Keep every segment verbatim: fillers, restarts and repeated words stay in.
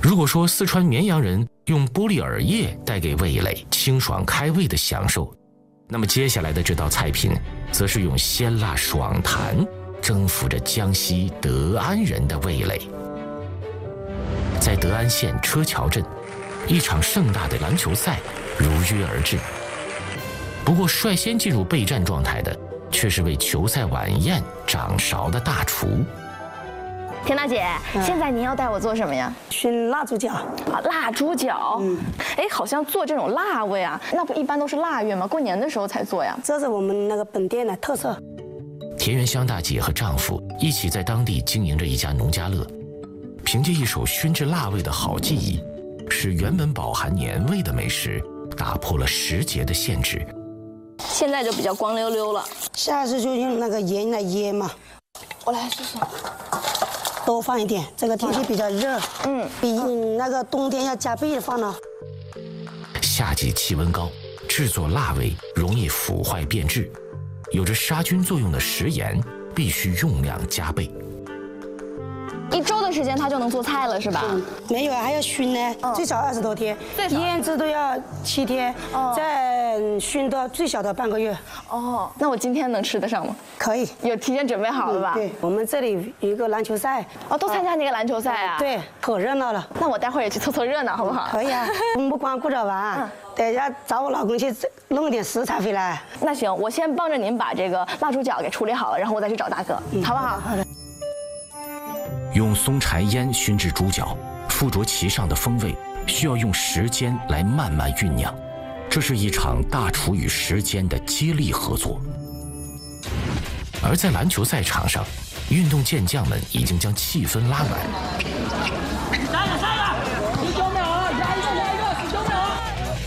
如果说四川绵阳人用玻璃耳叶带给味蕾清爽开胃的享受，那么接下来的这道菜品则是用鲜辣爽弹征服着江西德安人的味蕾。在德安县车桥镇，一场盛大的篮球赛如约而至。不过率先进入备战状态的却是为球赛晚宴掌勺的大厨。 田大姐，嗯、现在您要带我做什么呀？ 熏腊猪脚啊，腊猪脚。嗯，哎，好像做这种腊味啊，那不一般都是腊月吗？过年的时候才做呀。 这是我们那个本店的特色。 田园香大姐和丈夫一起在当地经营着一家农家乐，凭借一手熏制腊味的好技艺，使原本饱含年味的美食打破了时节的限制。 现在就比较光溜溜了， 下次就用那个盐来腌嘛。 我来试试。 多放一点，这个天气比较热，嗯，比你那个冬天要加倍的放呢。 夏季气温高，制作腊味容易腐坏变质，有着杀菌作用的食盐必须用量加倍。 一周的时间它就能做菜了是吧？ 嗯、没有，还要熏呢，哦、最少二十多天，腌制都要七天，哦、再熏到最少的半个月。 哦，那我今天能吃得上吗？ 可以， 有提前准备好了吧？ 嗯、对，我们这里有一个篮球赛， 哦，都参加那个篮球赛啊？ 对，可热闹了。 那我待会儿也去凑凑热闹，好不好？ 可以啊，不光顾着玩，嗯、等下找我老公去弄点食材回来。 那行，我先帮着您把这个腊猪脚给处理好了，然后我再去找大哥，嗯、好不好？ 好的。 用松柴烟熏制猪脚，附着其上的风味需要用时间来慢慢酝酿，这是一场大厨与时间的接力合作。而在篮球赛场上，运动健将们已经将气氛拉满。 下一个，下一个，十九秒啊，下一个，下一个，十九秒啊！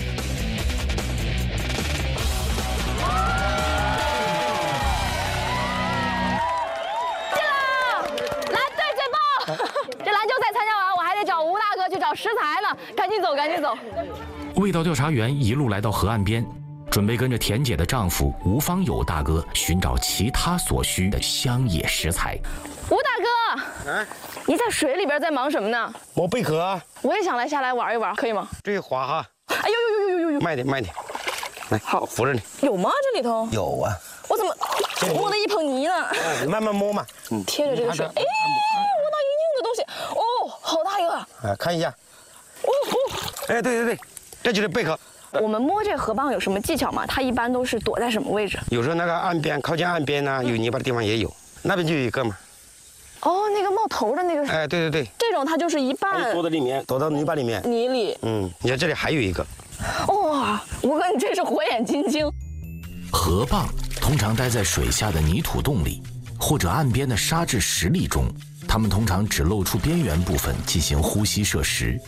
进了，蓝队最棒！这篮球赛参加完，我还得找吴大哥去找食材呢，赶紧走，赶紧走。 味道调查员一路来到河岸边，准备跟着田姐的丈夫吴方友大哥寻找其他所需的乡野食材。 吴大哥，啊，你在水里边在忙什么呢？ 摸贝壳啊。 我也想来下来玩一玩，可以吗？ 这个滑哈。 哎呦呦呦呦呦呦！ 慢点慢点，来， 好， 扶着你。 有吗？这里头有啊。 我怎么摸了一盆泥呢？ 哎，你慢慢摸嘛。 嗯，贴着这个水，哎，摸到硬硬的东西。哦，好大一个。 哎，看一下。哦哦。哎，对对对，这就是贝壳。 我们摸这河蚌有什么技巧吗？它一般都是躲在什么位置？ 有时候那个岸边靠近岸边呢，有泥巴的地方也有，那边就有一个嘛。 哦，那个冒头的那个。 哎，对对对， 这种它就是一半躲在里面，躲到泥巴里面。 泥里。 嗯，你看这里还有一个。 哇，吴哥你真是火眼金睛。 河蚌通常待在水下的泥土洞里，或者岸边的沙质石砾中，它们通常只露出边缘部分进行呼吸摄食。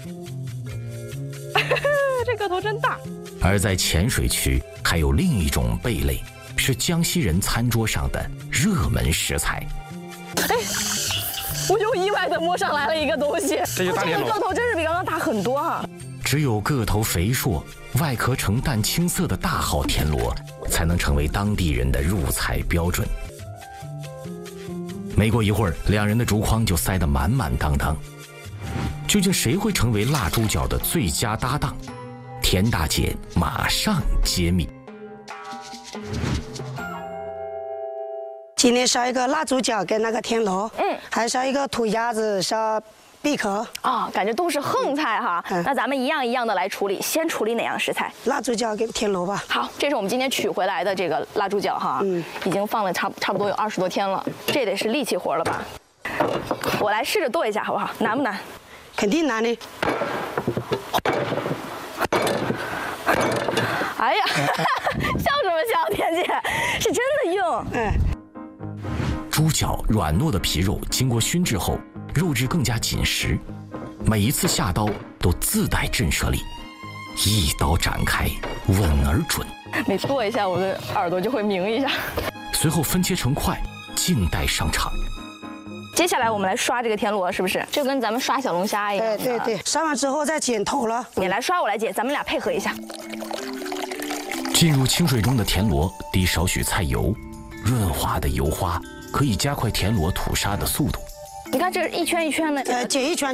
这个头真大。 而在浅水区，还有另一种贝类，是江西人餐桌上的热门食材。 哎，我又意外的摸上来了一个东西， 这就大田螺。 这个个头真是比刚刚大很多啊！ 只有个头肥硕、外壳呈淡青色的大号田螺，才能成为当地人的入菜标准。没过一会儿，两人的竹筐就塞得满满当当。究竟谁会成为腊猪脚的最佳搭档？田大姐马上揭秘。 今天烧一个腊猪脚跟那个田螺，嗯，还烧一个土鸭子，烧贝壳。 啊、哦，感觉都是横菜哈。嗯、那咱们一样一样的来处理，先处理哪样食材？ 腊猪脚跟田螺吧。 好，这是我们今天取回来的这个腊猪脚哈，嗯，已经放了差差不多有二十多天了，这得是力气活了吧？我来试着剁一下好不好？难不难？ 肯定难的。 哎呀，笑什么笑？田姐是真的硬。嗯。 猪脚软糯的皮肉经过熏制后，肉质更加紧实，每一次下刀都自带震慑力，一刀斩开，稳而准。 每剁一下，我的耳朵就会鸣一下。 随后分切成块，静待上场。 接下来我们来刷这个田螺，是不是？就跟咱们刷小龙虾一样。 对对对，刷完之后再剪头了。 你来刷，我来剪，咱们俩配合一下。 进入清水中的田螺，滴少许菜油，润滑的油花可以加快田螺吐沙的速度。 你看这一圈一圈的， 呃，剪一圈。